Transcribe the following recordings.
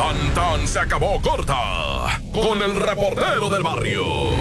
Tan tan se acabó corta con el reportero del barrio.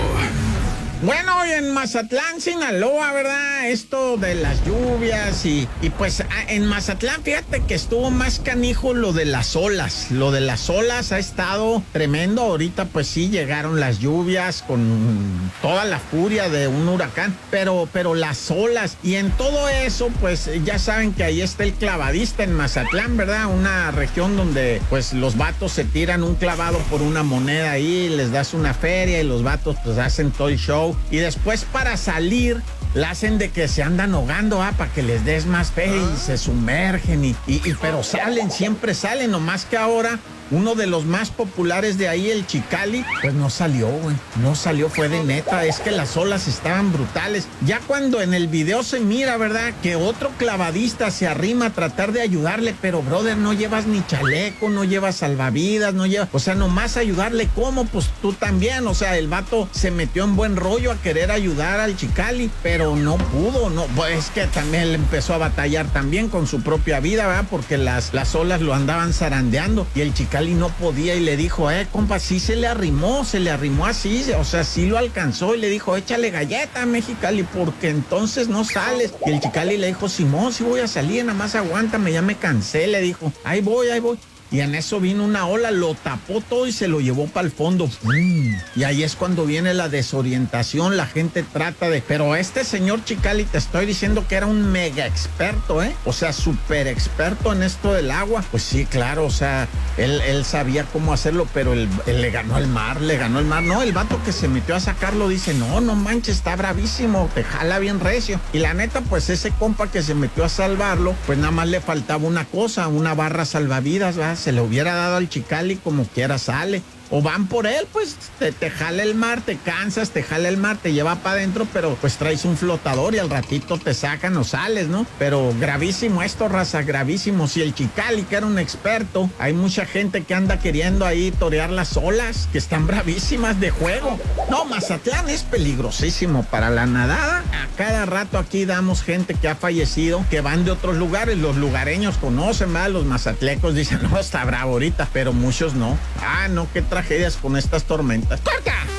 Bueno, hoy en Mazatlán, Sinaloa, ¿verdad? Esto de las lluvias y pues en Mazatlán, fíjate que estuvo más canijo lo de las olas. Lo de las olas ha estado tremendo. Ahorita pues sí llegaron las lluvias con toda la furia de un huracán, pero las olas y en todo eso pues ya saben que ahí está el clavadista en Mazatlán, ¿verdad? Una región donde pues los vatos se tiran un clavado por una moneda ahí, les das una feria y los vatos pues hacen todo el show. Y después para salir la hacen de que se andan ahogando, para que les des más fe y se sumergen pero siempre salen, nomás que ahora uno de los más populares de ahí, el Chicali, pues no salió, güey. No salió, fue de neta. Es que las olas estaban brutales. Ya cuando en el video se mira, ¿verdad? Que otro clavadista se arrima a tratar de ayudarle, pero, brother, no llevas ni chaleco, no llevas salvavidas, no llevas... O sea, nomás ayudarle, ¿cómo? Pues tú también. O sea, el vato se metió en buen rollo a querer ayudar al Chicali, pero no pudo, no. Pues es que también él empezó a batallar también con su propia vida, ¿verdad? Porque las olas lo andaban zarandeando y el Chicali no podía y le dijo, compa, sí se le arrimó así, o sea, sí lo alcanzó y le dijo, échale galleta, Mexicali, porque entonces no sales. Y el Chicali le dijo, Simón, sí voy a salir, nada más aguántame, ya me cansé, le dijo, ahí voy. Y en eso vino una ola, lo tapó todo y se lo llevó para el fondo. Y ahí es cuando viene la desorientación, la gente trata de... Pero este señor Chicali, te estoy diciendo que era un mega experto, O sea, súper experto en esto del agua. Pues sí, claro, o sea, él sabía cómo hacerlo, pero él le ganó el mar. No, el vato que se metió a sacarlo dice, no manches, está bravísimo, te jala bien recio. Y la neta, pues ese compa que se metió a salvarlo, pues nada más le faltaba una cosa, una barra salvavidas, ¿verdad? Se le hubiera dado al Chicali, como quiera sale. O van por él, pues te jala el mar, te cansas, te jala el mar, te lleva para adentro, pero pues traes un flotador y al ratito te sacan o sales, ¿no? Pero gravísimo esto, raza, gravísimo. Si el Chicali, que era un experto, hay mucha gente que anda queriendo ahí torear las olas, que están bravísimas de juego. No, Mazatlán es peligrosísimo para la nadada. A cada rato aquí damos gente que ha fallecido, que van de otros lugares. Los lugareños conocen, ¿verdad? Los mazatlecos dicen, no, está bravo ahorita, pero muchos no. No, qué tragedias con estas tormentas. ¡Corta!